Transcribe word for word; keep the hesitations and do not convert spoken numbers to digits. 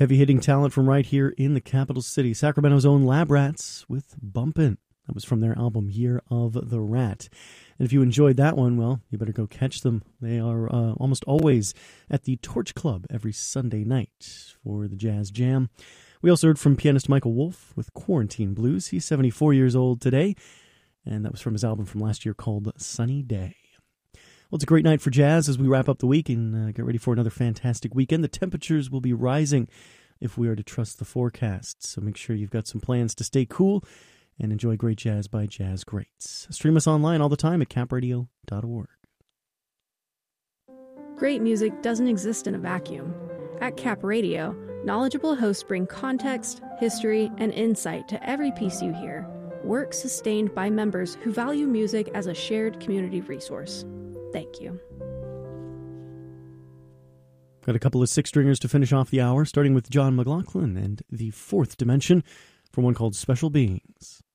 Heavy-hitting talent from right here in the capital city. Sacramento's own Lab Rats with Bumpin'. That was from their album Year of the Rat. And if you enjoyed that one, well, you better go catch them. They are uh, almost always at the Torch Club every Sunday night for the Jazz Jam. We also heard from pianist Michael Wolff with Quarantine Blues. He's seventy-four years old today, and that was from his album from last year called Sunny Day. Well, it's a great night for jazz as we wrap up the week and uh, get ready for another fantastic weekend. The temperatures will be rising if we are to trust the forecast, so make sure you've got some plans to stay cool and enjoy great jazz by Jazz Greats. Stream us online all the time at cap radio dot org. Great music doesn't exist in a vacuum. At Cap Radio, knowledgeable hosts bring context, history, and insight to every piece you hear. Work sustained by members who value music as a shared community resource. Thank you. Got a couple of six-stringers to finish off the hour, starting with John McLaughlin and the Fourth Dimension from one called Special Beings.